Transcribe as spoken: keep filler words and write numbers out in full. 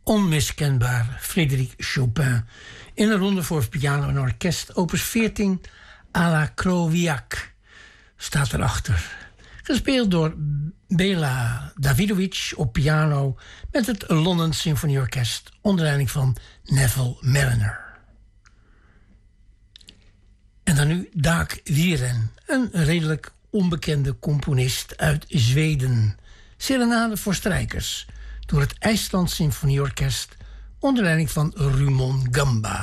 onmiskenbaar Frédéric Chopin in een ronde voor piano en orkest, opus veertien à la Krowiak staat erachter. Gespeeld door Bela Davidovic op piano met het London Symphony Orkest onder leiding van Neville Marriner. En dan nu Dag Viren, een redelijk onbekende componist uit Zweden. Serenade voor strijkers door het IJsland Symfonieorkest onder leiding van Rumon Gamba.